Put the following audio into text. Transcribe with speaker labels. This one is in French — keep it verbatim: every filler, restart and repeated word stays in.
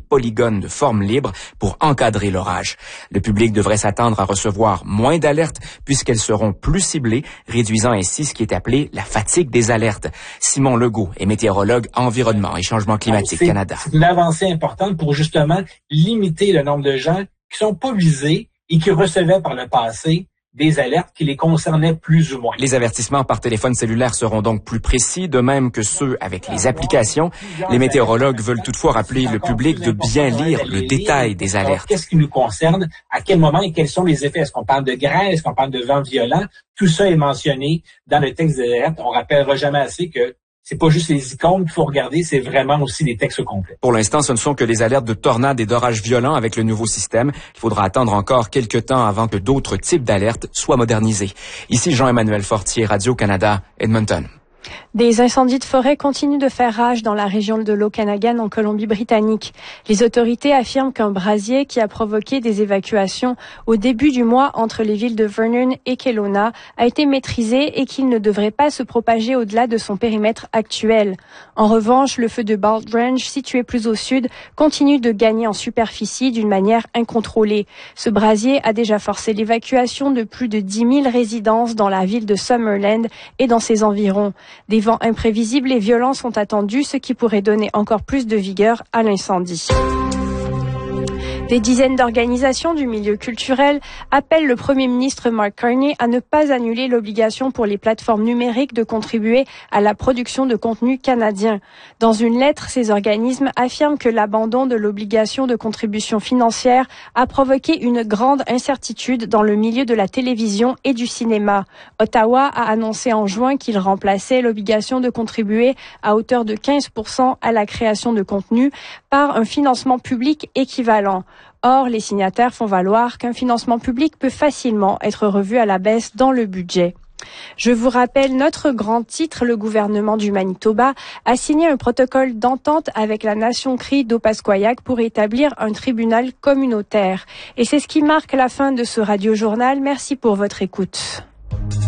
Speaker 1: polygones de forme libre pour encadrer l'orage. Le public devrait s'attendre à recevoir moins d'alertes puisqu'elles seront plus ciblées, réduisant ainsi ce qui est appelé la fatigue des alertes. Simon Legault est météorologue environnement et changement climatique
Speaker 2: c'est,
Speaker 1: Canada.
Speaker 2: C'est une avancée importante pour justement limiter le nombre de gens qui sont pas visés et qui recevaient par le passé des alertes qui les concernaient plus ou moins.
Speaker 1: Les avertissements par téléphone cellulaire seront donc plus précis, de même que ceux avec les applications. Les météorologues veulent toutefois rappeler le public de bien lire le détail des alertes.
Speaker 2: Qu'est-ce qui nous concerne, à quel moment et quels sont les effets? Est-ce qu'on parle de grêle, est-ce qu'on parle de vent violent? Tout ça est mentionné dans le texte des alertes. On rappellera jamais assez que c'est pas juste les icônes qu'il faut regarder, c'est vraiment aussi des textes complets.
Speaker 1: Pour l'instant, ce ne sont que les alertes de tornades et d'orages violents avec le nouveau système. Il faudra attendre encore quelques temps avant que d'autres types d'alertes soient modernisés. Ici Jean-Emmanuel Fortier, Radio-Canada, Edmonton.
Speaker 3: Des incendies de forêt continuent de faire rage dans la région de l'Okanagan en Colombie-Britannique. Les autorités affirment qu'un brasier qui a provoqué des évacuations au début du mois entre les villes de Vernon et Kelowna a été maîtrisé et qu'il ne devrait pas se propager au-delà de son périmètre actuel. En revanche, le feu de Bald Range, situé plus au sud, continue de gagner en superficie d'une manière incontrôlée. Ce brasier a déjà forcé l'évacuation de plus de dix mille résidences dans la ville de Summerland et dans ses environs. Des vents imprévisibles et violents sont attendus, ce qui pourrait donner encore plus de vigueur à l'incendie. Des dizaines d'organisations du milieu culturel appellent le Premier ministre Mark Carney à ne pas annuler l'obligation pour les plateformes numériques de contribuer à la production de contenu canadien. Dans une lettre, ces organismes affirment que l'abandon de l'obligation de contribution financière a provoqué une grande incertitude dans le milieu de la télévision et du cinéma. Ottawa a annoncé en juin qu'il remplaçait l'obligation de contribuer à hauteur de quinze pour cent à la création de contenu par un financement public équivalent. Or, les signataires font valoir qu'un financement public peut facilement être revu à la baisse dans le budget. Je vous rappelle notre grand titre, le gouvernement du Manitoba a signé un protocole d'entente avec la nation Cri d'Opaskoyak pour établir un tribunal communautaire. Et c'est ce qui marque la fin de ce radiojournal. Merci pour votre écoute.